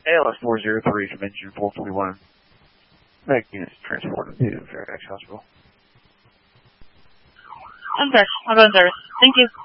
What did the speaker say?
ALS 403, Convention 441. Medic units transported to Fairfax Hospital. I'm there. I'll go in service. Thank you.